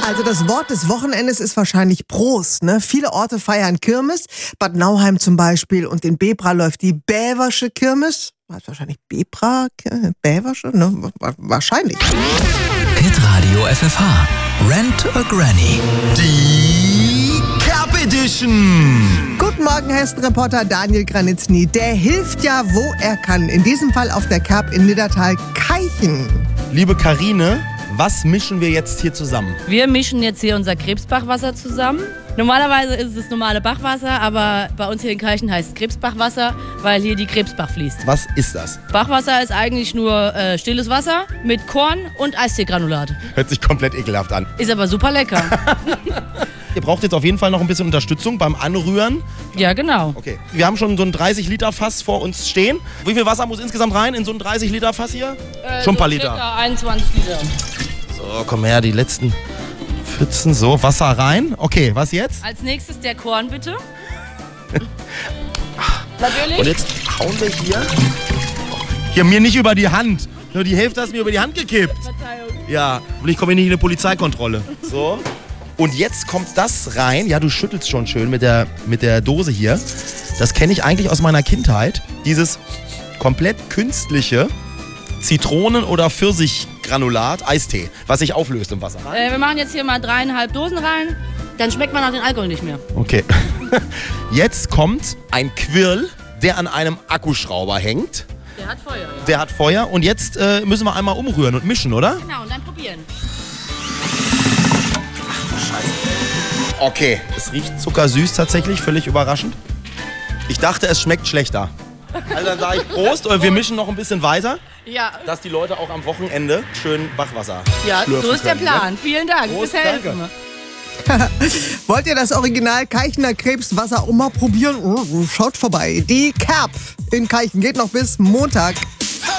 Also das Wort des Wochenendes ist wahrscheinlich Prost. Ne? Viele Orte feiern Kirmes. Bad Nauheim zum Beispiel. Und in Bebra läuft die Bäversche Kirmes. Heißt wahrscheinlich Bebra? Bäversche? Ne? Wahrscheinlich. Hitradio FFH. Rent a Granny. Die Kerb Edition. Guten Morgen, Hessen-Reporter Daniel Granitzny. Der hilft ja, wo er kann. In diesem Fall auf der Kerb in Niddertal-Keichen. Liebe Karine, was mischen wir jetzt hier zusammen? Wir mischen jetzt hier unser Krebsbachwasser zusammen. Normalerweise ist es das normale Bachwasser, aber bei uns hier in Keichen heißt es Krebsbachwasser, weil hier die Krebsbach fließt. Was ist das? Bachwasser ist eigentlich nur stilles Wasser mit Korn und Eisteegranulat. Hört sich komplett ekelhaft an. Ist aber super lecker. Ihr braucht jetzt auf jeden Fall noch ein bisschen Unterstützung beim Anrühren. Ja, genau. Okay. Wir haben schon so ein 30-Liter-Fass vor uns stehen. Wie viel Wasser muss insgesamt rein in so ein 30-Liter-Fass hier? Schon ein paar Liter. Circa 21 Liter. So, komm her, die letzten Pfützen. So, Wasser rein. Okay, was jetzt? Als nächstes der Korn, bitte. Natürlich. Und jetzt hauen wir hier mir nicht über die Hand. Nur die Hälfte hast mir über die Hand gekippt. Verzeihung. Ja, und ich komme hier nicht in eine Polizeikontrolle. So. Und jetzt kommt das rein. Ja, du schüttelst schon schön mit der Dose hier. Das kenne ich eigentlich aus meiner Kindheit. Dieses komplett künstliche Zitronen- oder Pfirsichgranulat, Eistee, was sich auflöst im Wasser. Wir machen jetzt hier mal 3,5 Dosen rein. Dann schmeckt man nach den Alkohol nicht mehr. Okay. Jetzt kommt ein Quirl, der an einem Akkuschrauber hängt. Der hat Feuer, ja. Der hat Feuer. Und jetzt müssen wir einmal umrühren und mischen, oder? Genau, und dann probieren. Okay, es riecht zuckersüß tatsächlich, völlig überraschend. Ich dachte, es schmeckt schlechter. Also dann sage ich Prost, oder wir mischen noch ein bisschen weiter, Ja, dass die Leute auch am Wochenende schön Bachwasser ja, schlürfen so ist der können, Plan. Ne? Vielen Dank Prost, fürs Helfen. danke. Wollt ihr das Original Keichener Krebswasser auch mal probieren? Schaut vorbei. Die Kerb in Keichen geht noch bis Montag.